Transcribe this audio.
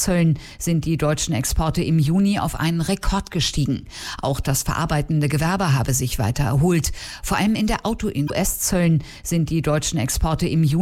US-Zöllen sind die deutschen Exporte im Juni auf einen Rekord gestiegen. Auch das verarbeitende Gewerbe habe sich weiter erholt. Vor allem in der US-Zöllen sind die deutschen Exporte im Juni